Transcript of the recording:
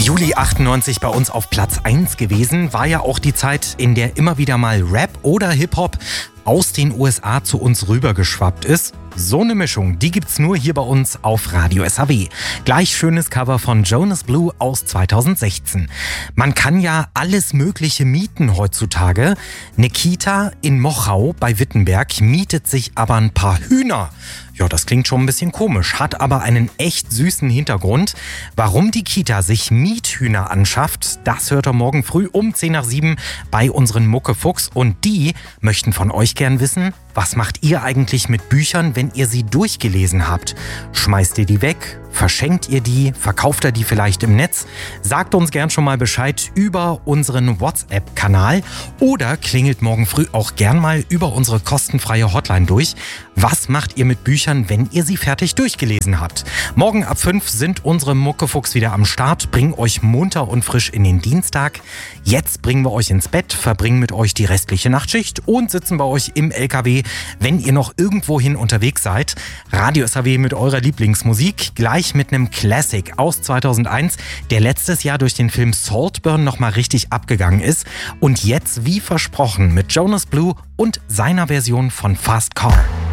Juli 98 bei uns auf Platz 1 gewesen, war ja auch die Zeit, in der immer wieder mal Rap oder Hip-Hop aus den USA zu uns rübergeschwappt ist. So eine Mischung, die gibt's nur hier bei uns auf Radio SAW. Gleich schönes Cover von Jonas Blue aus 2016. Man kann ja alles Mögliche mieten heutzutage. Eine Kita in Mochau bei Wittenberg mietet sich aber ein paar Hühner. Ja, das klingt schon ein bisschen komisch, hat aber einen echt süßen Hintergrund. Warum die Kita sich Miethühner anschafft, das hört ihr morgen früh um 6:50 bei unseren Muckefuchs. Und die möchten von euch gern wissen, was macht ihr eigentlich mit Büchern, wenn ihr sie durchgelesen habt? Schmeißt ihr die weg? Verschenkt ihr die? Verkauft ihr die vielleicht im Netz? Sagt uns gern schon mal Bescheid über unseren WhatsApp-Kanal oder klingelt morgen früh auch gern mal über unsere kostenfreie Hotline durch. Was macht ihr mit Büchern, wenn ihr sie fertig durchgelesen habt? Morgen ab 5 sind unsere Muckefuchs wieder am Start, bringen euch munter und frisch in den Dienstag. Jetzt bringen wir euch ins Bett, verbringen mit euch die restliche Nachtschicht und sitzen bei euch im LKW, wenn ihr noch irgendwohin unterwegs seid. Radio SAW mit eurer Lieblingsmusik, gleich mit einem Classic aus 2001, der letztes Jahr durch den Film Saltburn nochmal richtig abgegangen ist. Und jetzt, wie versprochen, mit Jonas Blue und seiner Version von Fast Car.